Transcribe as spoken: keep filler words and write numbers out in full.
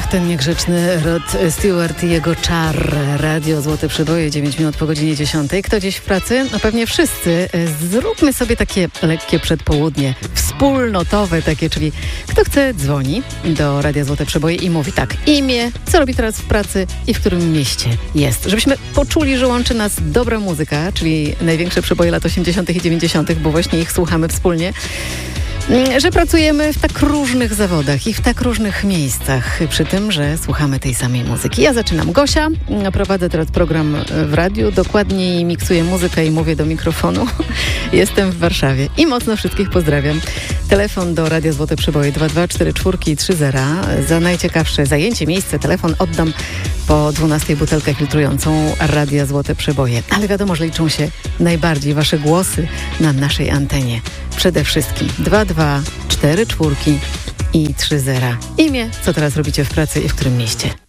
ten niegrzeczny Rod Stewart i jego czar. Radio Złote Przeboje, dziewięć minut po godzinie dziesiątej. Kto dziś w pracy? No pewnie wszyscy. Zróbmy sobie takie lekkie przedpołudnie, wspólnotowe takie, czyli kto chce, dzwoni do Radia Złote Przeboje i mówi tak, imię, co robi teraz w pracy i w którym mieście jest. Żebyśmy poczuli, że łączy nas dobra muzyka, czyli największe przeboje lat osiemdziesiątych i dziewięćdziesiątych, bo właśnie ich słuchamy wspólnie. Że pracujemy w tak różnych zawodach i w tak różnych miejscach, przy tym, że słuchamy tej samej muzyki. Ja zaczynam. Gosia, prowadzę teraz program w radiu, dokładniej miksuję muzykę i mówię do mikrofonu. Jestem w Warszawie i mocno wszystkich pozdrawiam. Telefon do Radia Złote Przeboje dwa dwa cztery cztery trzy zero. Za najciekawsze zajęcie, miejsce, telefon oddam po dwunastej butelkę filtrującą Radia Złote Przeboje. Ale wiadomo, że liczą się najbardziej wasze głosy na naszej antenie. Przede wszystkim dwa dwa cztery cztery i trzy zero. Imię, co teraz robicie w pracy i w którym mieście.